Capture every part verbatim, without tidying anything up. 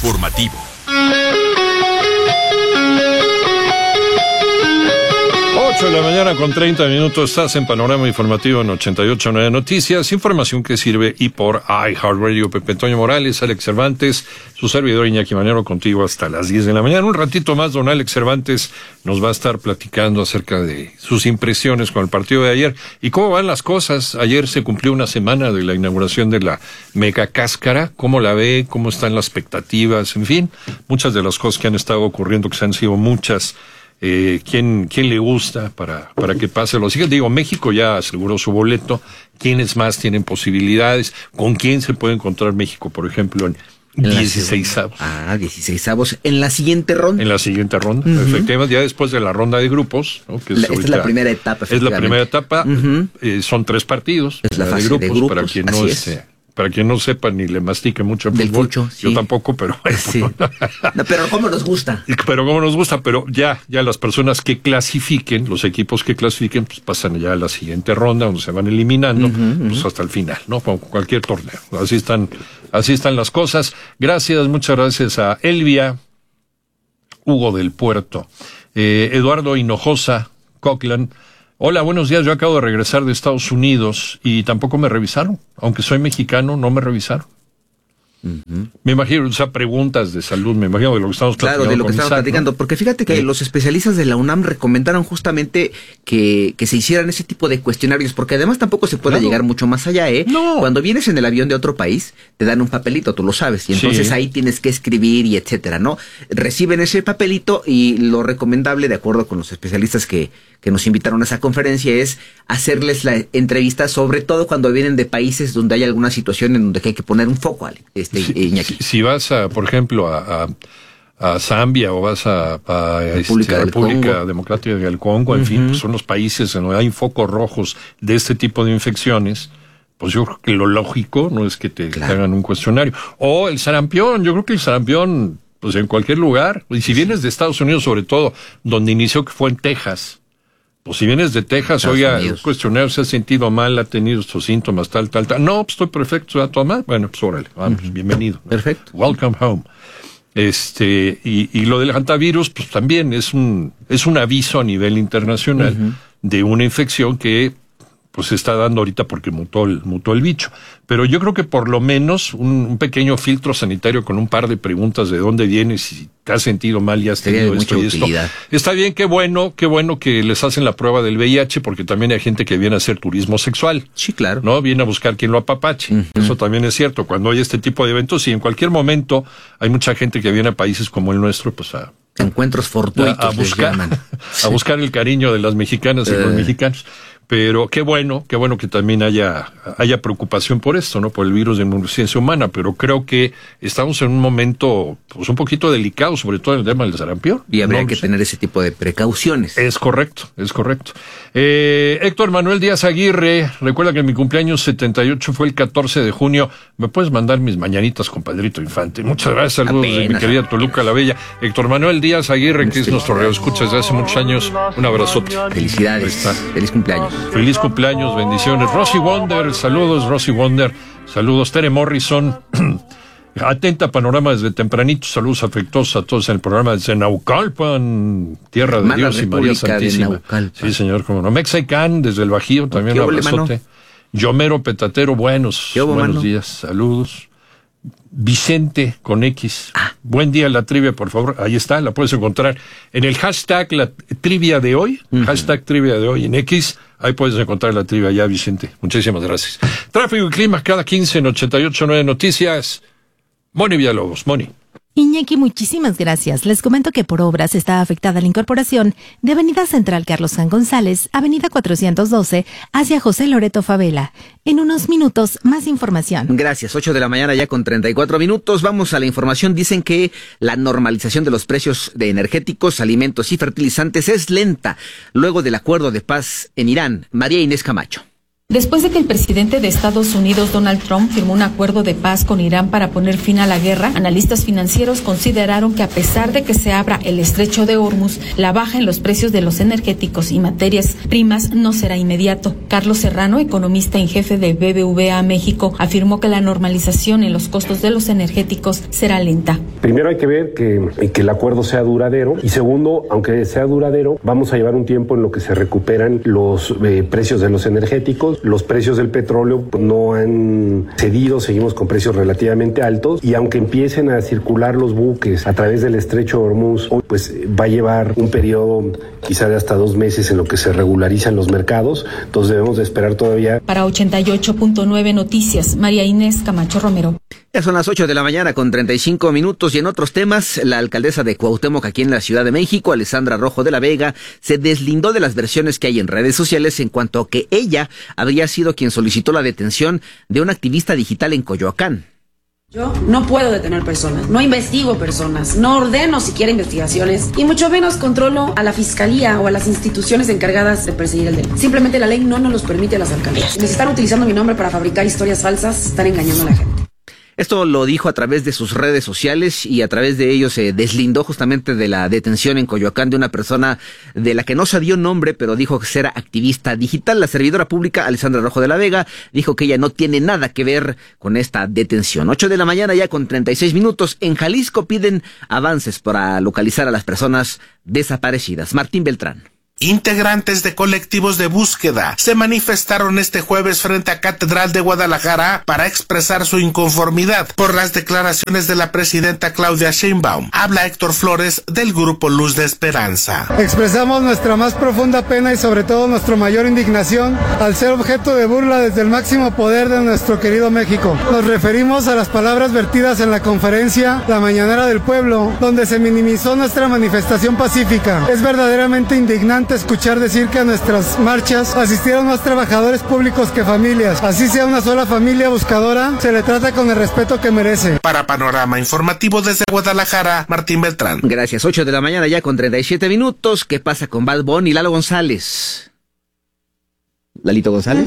informativo. ocho de la mañana con treinta minutos, estás en Panorama Informativo en ochenta y ocho punto nueve Noticias, información que sirve y por iHeartRadio. Pepe Toño Morales, Alex Cervantes, su servidor Iñaki Manero, contigo hasta las diez de la mañana. Un ratito más, don Alex Cervantes nos va a estar platicando acerca de sus impresiones con el partido de ayer y cómo van las cosas. Ayer se cumplió una semana de la inauguración de la mega cáscara, cómo la ve, cómo están las expectativas, en fin, muchas de las cosas que han estado ocurriendo, que se han sido muchas. Eh, ¿quién, quién le gusta para, para que pase los hijos? Digo, México ya aseguró su boleto. ¿Quiénes más tienen posibilidades? ¿Con quién se puede encontrar México, por ejemplo, en dieciseisavos? Ah, dieciseisavos. En la siguiente ronda. En la siguiente ronda, uh-huh. Efectivamente, ya después de la ronda de grupos, ¿no? Que es la, esta es la primera etapa. Es la primera etapa. Uh-huh. Eh, son tres partidos. Es la fase de grupos, de grupos, para quien no es. esté. Para quien no sepa ni le mastique mucho el Del fútbol, fucho, sí. Yo tampoco, pero sí. No, pero cómo nos gusta. Pero cómo nos gusta, pero ya, ya las personas que clasifiquen, los equipos que clasifiquen, pues pasan ya a la siguiente ronda, donde se van eliminando, uh-huh, pues uh-huh. hasta el final, ¿no? Como cualquier torneo. Así están, así están las cosas. Gracias, muchas gracias a Elvia, Hugo del Puerto, eh, Eduardo Hinojosa, Cochlan. Hola, buenos días. Yo acabo de regresar de Estados Unidos y tampoco me revisaron. Aunque soy mexicano, no me revisaron. Uh-huh. Me imagino, o sea, preguntas de salud, me imagino de lo que estamos platicando. Claro, de lo que estamos Isaac, platicando, ¿no? Porque fíjate que sí. Los especialistas de la UNAM recomendaron justamente que, que se hicieran ese tipo de cuestionarios, porque además tampoco se puede claro. llegar mucho más allá, ¿eh? No. Cuando vienes en el avión de otro país, te dan un papelito, tú lo sabes, y entonces sí. ahí tienes que escribir y etcétera, ¿no? Reciben ese papelito y lo recomendable, de acuerdo con los especialistas que, que nos invitaron a esa conferencia, es hacerles la entrevista, sobre todo cuando vienen de países donde hay alguna situación en donde hay que poner un foco, Ale. Este, Si, si, si vas, a, por ejemplo, a, a, a Zambia o vas a, a República, este, República Congo. Democrática del Congo, en uh-huh. fin, pues son los países en donde hay focos rojos de este tipo de infecciones, pues yo creo que lo lógico no es que te claro. hagan un cuestionario. O el sarampión, yo creo que el sarampión, pues en cualquier lugar, y si vienes de Estados Unidos sobre todo, donde inició que fue en Texas, pues si vienes de Texas, Estados oiga, Unidos. El cuestionario se ha sentido mal, ha tenido estos síntomas, tal, tal, tal. No, pues estoy perfecto, ¿a todo mal? Bueno, pues órale, vamos, uh-huh. bienvenido. Perfecto. Welcome home. Este, y, y lo del hantavirus, pues también es un, es un aviso a nivel internacional uh-huh. de una infección que, pues se está dando ahorita porque mutó el, mutó el bicho. Pero yo creo que por lo menos un, un pequeño filtro sanitario con un par de preguntas de dónde vienes, si te has sentido mal y has tenido esto y esto. Está bien, qué bueno, qué bueno que les hacen la prueba del V I H, porque también hay gente que viene a hacer turismo sexual. Sí, claro. ¿No? Viene a buscar quien lo apapache. Uh-huh. Eso también es cierto. Cuando hay este tipo de eventos, y en cualquier momento hay mucha gente que viene a países como el nuestro, pues a... encuentros fortuitos. A, a buscar, a buscar el cariño de las mexicanas y uh. los mexicanos. Pero qué bueno, qué bueno que también haya, haya preocupación por esto, ¿no? Por el virus de inmunodeficiencia humana, pero creo que estamos en un momento, pues un poquito delicado, sobre todo en el tema del sarampión. Y habría no, que sé. tener ese tipo de precauciones. Es correcto, es correcto. Eh, Héctor Manuel Díaz Aguirre, recuerda que mi cumpleaños setenta y ocho fue el catorce de junio. ¿Me puedes mandar mis mañanitas, compadrito Infante? Muchas gracias, saludos de mi querida Toluca la Bella. Héctor Manuel Díaz Aguirre, que es nuestro radioescucha desde hace muchos años. Un abrazote. Felicidades. Feliz cumpleaños. Feliz cumpleaños, bendiciones. Rosy Wonder, saludos, Rosy Wonder. Saludos, Tere Morrison. Atenta Panorama desde tempranito. Saludos afectuosos a todos en el programa desde Naucalpan, Tierra de Hermana Dios y María República Santísima. Sí, señor, como no. Mexican desde el Bajío, también un abrazote. Yomero Petatero, buenos, buenos mano? días, saludos. Vicente con X. Ah. Buen día la trivia, por favor. Ahí está, la puedes encontrar en el hashtag la trivia de hoy. Uh-huh. Hashtag trivia de hoy en X. Ahí puedes encontrar la trivia ya, Vicente. Muchísimas gracias. Tráfico y clima cada quince en ochenta y ocho punto nueve Noticias. Moni Villalobos, Moni. Iñaki, muchísimas gracias. Les comento que por obras está afectada la incorporación de Avenida Central Carlos San González, Avenida cuatrocientos doce, hacia José Loreto Favela. En unos minutos, más información. Gracias. ocho de la mañana ya con treinta y cuatro minutos. Vamos a la información. Dicen que la normalización de los precios de energéticos, alimentos y fertilizantes es lenta luego del acuerdo de paz en Irán. María Inés Camacho. Después de que el presidente de Estados Unidos, Donald Trump, firmó un acuerdo de paz con Irán para poner fin a la guerra, analistas financieros consideraron que a pesar de que se abra el estrecho de Hormuz, la baja en los precios de los energéticos y materias primas no será inmediato. Carlos Serrano, economista en jefe de B B V A México, afirmó que la normalización en los costos de los energéticos será lenta. Primero hay que ver que, que el acuerdo sea duradero y segundo, aunque sea duradero, vamos a llevar un tiempo en lo que se recuperan los eh, precios de los energéticos. Los precios del petróleo no han cedido, seguimos con precios relativamente altos y aunque empiecen a circular los buques a través del estrecho de Hormuz, pues va a llevar un periodo quizá de hasta dos meses en lo que se regularizan los mercados, entonces debemos de esperar todavía. Para ochenta y ocho punto nueve Noticias, María Inés Camacho Romero. Ya son las ocho de la mañana con treinta y cinco minutos y en otros temas, la alcaldesa de Cuauhtémoc aquí en la Ciudad de México, Alessandra Rojo de la Vega, se deslindó de las versiones que hay en redes sociales en cuanto a que ella habría sido quien solicitó la detención de un activista digital en Coyoacán. Yo no puedo detener personas, no investigo personas, no ordeno siquiera investigaciones y mucho menos controlo a la fiscalía o a las instituciones encargadas de perseguir el delito. Simplemente la ley no nos los permite a las alcaldías. Si están utilizando mi nombre para fabricar historias falsas, están engañando a la gente. Esto lo dijo a través de sus redes sociales y a través de ello se deslindó justamente de la detención en Coyoacán de una persona de la que no se dio nombre, pero dijo que era activista digital. La servidora pública, Alessandra Rojo de la Vega, dijo que ella no tiene nada que ver con esta detención. Ocho de la mañana ya con treinta y seis minutos. En Jalisco piden avances para localizar a las personas desaparecidas. Martín Beltrán. Integrantes de colectivos de búsqueda se manifestaron este jueves frente a Catedral de Guadalajara para expresar su inconformidad por las declaraciones de la presidenta Claudia Sheinbaum. Habla Héctor Flores del Grupo Luz de Esperanza. Expresamos nuestra más profunda pena y sobre todo nuestra mayor indignación al ser objeto de burla desde el máximo poder de nuestro querido México. Nos referimos a las palabras vertidas en la conferencia La Mañanera del Pueblo, donde se minimizó nuestra manifestación pacífica. Es verdaderamente indignante escuchar decir que a nuestras marchas asistieron más trabajadores públicos que familias. Así sea una sola familia buscadora, se le trata con el respeto que merece. Para Panorama Informativo desde Guadalajara, Martín Beltrán. Gracias, ocho de la mañana ya con treinta y siete minutos. ¿Qué pasa con Bad Bunny y Lalo González? ¿Lalito González?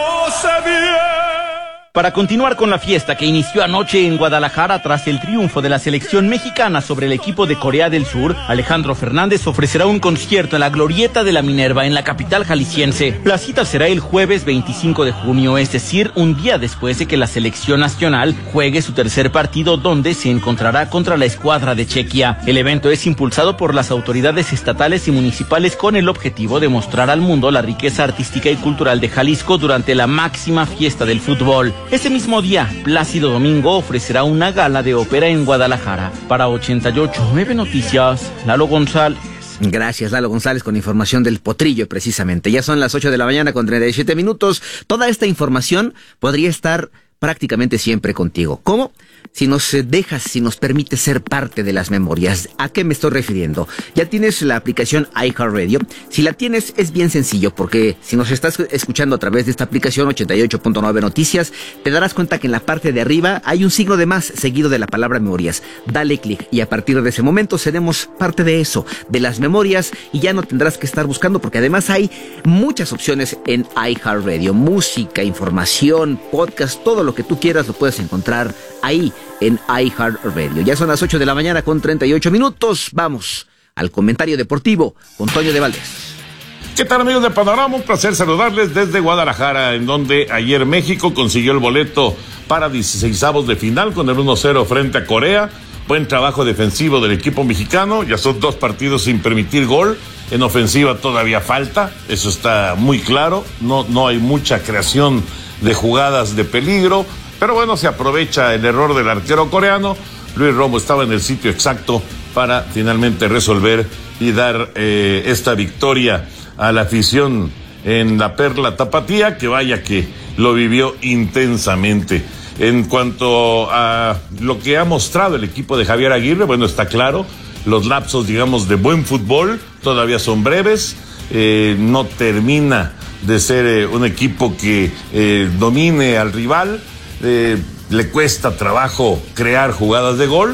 Para continuar con la fiesta que inició anoche en Guadalajara tras el triunfo de la selección mexicana sobre el equipo de Corea del Sur, Alejandro Fernández ofrecerá un concierto en la Glorieta de la Minerva en la capital jalisciense. La cita será el jueves veinticinco de junio, es decir, un día después de que la selección nacional juegue su tercer partido donde se encontrará contra la escuadra de Chequia. El evento es impulsado por las autoridades estatales y municipales con el objetivo de mostrar al mundo la riqueza artística y cultural de Jalisco durante la máxima fiesta del fútbol. Ese mismo día, Plácido Domingo ofrecerá una gala de ópera en Guadalajara. Para ochenta y ocho punto nueve Noticias, Lalo González. Gracias, Lalo González, con información del Potrillo, precisamente. Ya son las ocho de la mañana con treinta y siete minutos. Toda esta información podría estar prácticamente siempre contigo. ¿Cómo? Si nos dejas, si nos permite ser parte de las memorias. ¿A qué me estoy refiriendo? Ya tienes la aplicación iHeartRadio. Si la tienes, es bien sencillo, porque si nos estás escuchando a través de esta aplicación ochenta y ocho punto nueve Noticias, te darás cuenta que en la parte de arriba hay un signo de más seguido de la palabra memorias. Dale clic y a partir de ese momento seremos parte de eso, de las memorias, y ya no tendrás que estar buscando, porque además hay muchas opciones en iHeartRadio. Música, información, podcast, todo lo que tú quieras lo puedes encontrar ahí en iHeartRadio. Ya son las ocho de la mañana con treinta y ocho minutos. Vamos al comentario deportivo con Toño de Valdés. ¿Qué tal, amigos de Panorama? Un placer saludarles desde Guadalajara, en donde ayer México consiguió el boleto para dieciseisavos de final con el uno cero frente a Corea. Buen trabajo defensivo del equipo mexicano. Ya son dos partidos sin permitir gol. En ofensiva todavía falta, eso está muy claro. No, no hay mucha creación de jugadas de peligro, pero bueno, se aprovecha el error del arquero coreano. Luis Romo estaba en el sitio exacto para finalmente resolver y dar eh, esta victoria a la afición en la Perla Tapatía, que vaya que lo vivió intensamente. En cuanto a lo que ha mostrado el equipo de Javier Aguirre, bueno, está claro, los lapsos, digamos, de buen fútbol todavía son breves, eh, no termina de ser eh, un equipo que eh, domine al rival, eh, le cuesta trabajo crear jugadas de gol,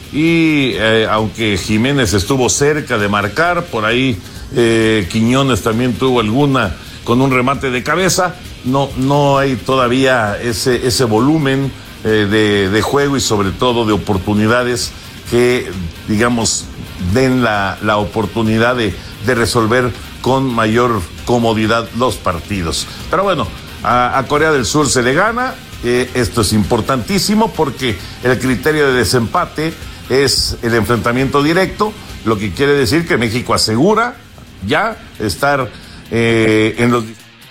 y eh, aunque Jiménez estuvo cerca de marcar, por ahí eh, Quiñones también tuvo alguna con un remate de cabeza, no, no hay todavía ese, ese volumen eh, de, de juego y sobre todo de oportunidades que, digamos, den la, la oportunidad de, de resolver con mayor comodidad los partidos. Pero bueno, a, a Corea del Sur se le gana. Eh, esto es importantísimo porque el criterio de desempate es el enfrentamiento directo, lo que quiere decir que México asegura ya estar eh, en los...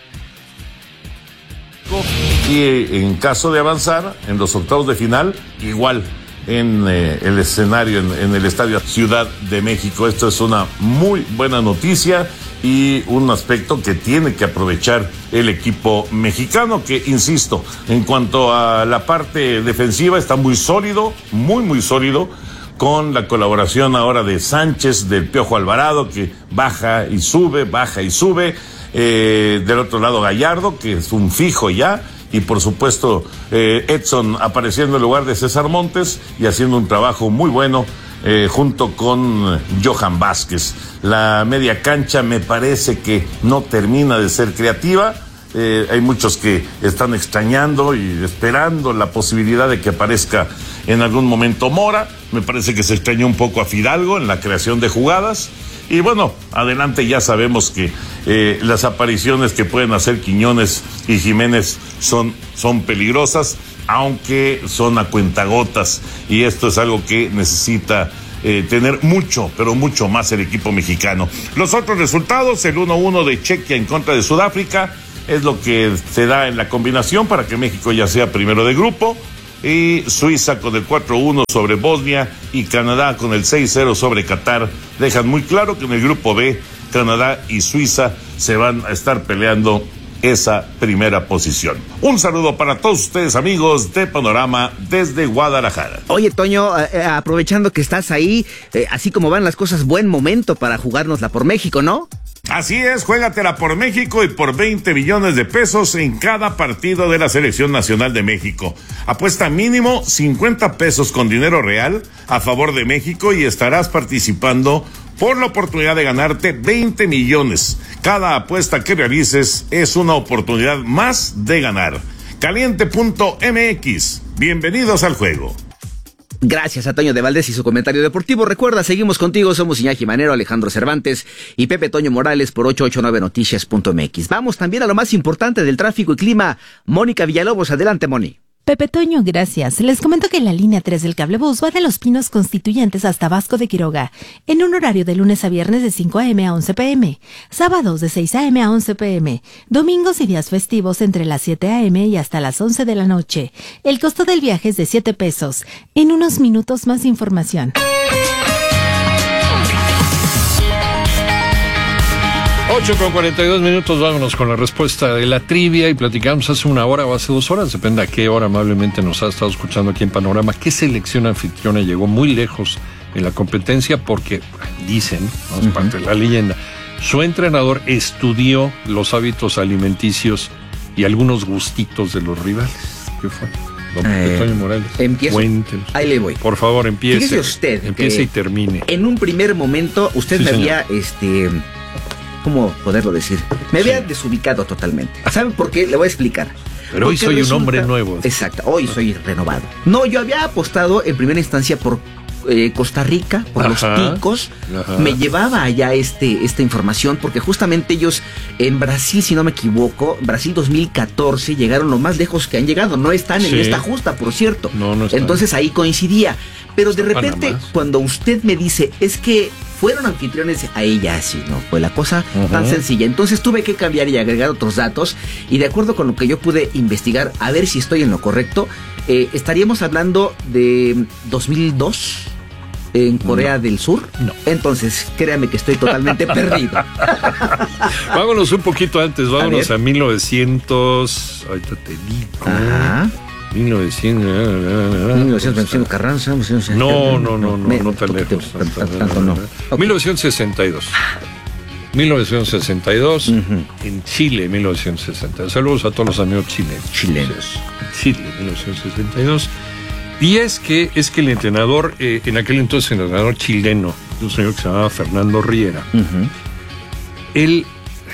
Y en caso de avanzar en los octavos de final, igual en eh, el escenario, en, en el Estadio Ciudad de México. Esto es una muy buena noticia y un aspecto que tiene que aprovechar el equipo mexicano, que, insisto, en cuanto a la parte defensiva está muy sólido, muy, muy sólido, con la colaboración ahora de Sánchez, del Piojo Alvarado, que baja y sube, baja y sube, eh, del otro lado Gallardo, que es un fijo ya, y por supuesto eh, Edson apareciendo en lugar de César Montes y haciendo un trabajo muy bueno eh, junto con Johan Vázquez. La media cancha me parece que no termina de ser creativa. Eh, hay muchos que están extrañando y esperando la posibilidad de que aparezca en algún momento Mora. Me parece que se extrañó un poco a Fidalgo en la creación de jugadas. Y bueno, adelante ya sabemos que eh, las apariciones que pueden hacer Quiñones y Jiménez son, son peligrosas, aunque son a cuentagotas. Y esto es algo que necesita eh, tener mucho, pero mucho más el equipo mexicano. Los otros resultados, el uno uno de Chequia en contra de Sudáfrica, es lo que se da en la combinación para que México ya sea primero de grupo. Y Suiza con el cuatro uno sobre Bosnia y Canadá con el seis cero sobre Qatar dejan muy claro que en el grupo B, Canadá y Suiza se van a estar peleando esa primera posición. Un saludo para todos ustedes, amigos de Panorama desde Guadalajara. Oye, Toño, eh, aprovechando que estás ahí, eh, así como van las cosas, buen momento para jugárnosla por México, ¿no? Así es, juégatela por México y por veinte millones de pesos en cada partido de la Selección Nacional de México. Apuesta mínimo cincuenta pesos con dinero real a favor de México y estarás participando por la oportunidad de ganarte veinte millones. Cada apuesta que realices es una oportunidad más de ganar. Caliente punto M X. Bienvenidos al juego. Gracias a Toño de Valdés y su comentario deportivo. Recuerda, seguimos contigo, somos Iñaki Manero, Alejandro Cervantes y Pepe Toño Morales por ocho ocho nueve noticias punto m x. Vamos también a lo más importante del tráfico y clima. Mónica Villalobos, adelante, Moni. Pepe Toño, gracias. Les comento que la línea tres del cablebús va de Los Pinos Constituyentes hasta Vasco de Quiroga, en un horario de lunes a viernes de cinco a eme a once pe eme, sábados de seis a eme a once pe eme, domingos y días festivos entre las siete a eme y hasta las once de la noche. El costo del viaje es de siete pesos. En unos minutos más información. ocho con cuarenta y dos minutos, vámonos con la respuesta de la trivia y platicamos hace una hora o hace dos horas, depende a qué hora amablemente nos ha estado escuchando aquí en Panorama, qué selección anfitriona llegó muy lejos en la competencia porque, dicen, ¿no? Es uh-huh. parte de la leyenda, su entrenador estudió los hábitos alimenticios y algunos gustitos de los rivales. ¿Qué fue? Don eh, Toño Morales. Empiezo. Cuéntenos. Ahí le voy. Por favor, empiece. Fíjese usted. Empiece y termine. En un primer momento, usted sí, me señor. había, este... ¿cómo poderlo decir? Me había sí. desubicado totalmente. ¿Saben por qué? Le voy a explicar. Pero hoy soy resulta... un hombre nuevo. Exacto, hoy soy renovado. No, yo había apostado en primera instancia por eh, Costa Rica, por ajá, los ticos. Ajá. Me llevaba allá este, esta información porque justamente ellos en Brasil, si no me equivoco, Brasil dos mil catorce llegaron lo más lejos que han llegado. No están sí. en esta justa, por cierto. No, no están. Entonces ahí coincidía. Pero de repente, Panamá. Cuando usted me dice, es que fueron anfitriones, a ella así, ¿no? Fue la cosa uh-huh. tan sencilla. Entonces tuve que cambiar y agregar otros datos. Y de acuerdo con lo que yo pude investigar, a ver si estoy en lo correcto, eh, estaríamos hablando de dos mil dos en Corea no. del Sur. No. Entonces, créame que estoy totalmente perdido. Vámonos un poquito antes, vámonos a, a mil novecientos. Ahorita te digo. Ajá. mil novecientos. mil novecientos veinticinco Carranza. No, no, no, no, no tan lejos. Tanto no. Okay. mil novecientos sesenta y dos. mil novecientos sesenta y dos, uh-huh. en Chile, mil novecientos sesenta y dos. Saludos a todos los amigos chilenos. Chilenos. Chile, mil novecientos sesenta y dos. Y es que, es que el entrenador, eh, en aquel entonces el entrenador chileno, un señor que se llamaba Fernando Riera, uh-huh. él,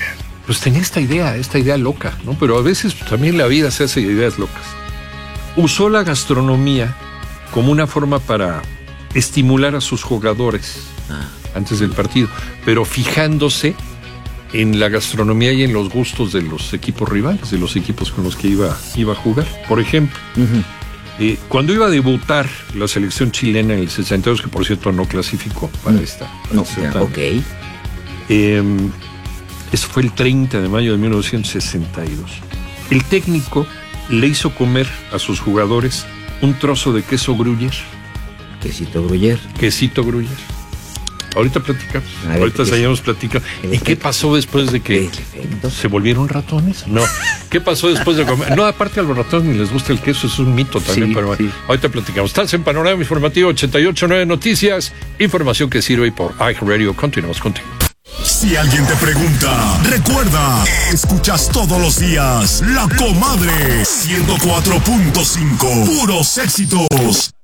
pues tenía esta idea, esta idea loca, ¿no? Pero a veces también la vida se hace de ideas locas. Usó la gastronomía como una forma para estimular a sus jugadores ah. antes del partido, pero fijándose en la gastronomía y en los gustos de los equipos rivales, de los equipos con los que iba, iba a jugar. Por ejemplo, uh-huh. eh, cuando iba a debutar la selección chilena en el sesenta y dos, que por cierto no clasificó para uh-huh. esta. Para no, esta yeah, ok. Eh, eso fue el treinta de mayo de mil novecientos sesenta y dos. El técnico le hizo comer a sus jugadores un trozo de queso Gruyère. Quesito Gruyère. Quesito Gruyère. Ahorita platicamos. Ver, Ahorita seguimos platicando. ¿Y qué pasó después de que se volvieron ratones? No. ¿Qué pasó después de comer? No, aparte a los ratones ni les gusta el queso, es un mito también. Sí, pero bueno, sí. Ahorita platicamos. Estás en Panorama Informativo ochenta y ocho punto nueve Noticias. Información que sirve y por iHeartRadio. Continuamos contigo. Si alguien te pregunta, recuerda, escuchas todos los días La Comadre ciento cuatro punto cinco. Puros éxitos.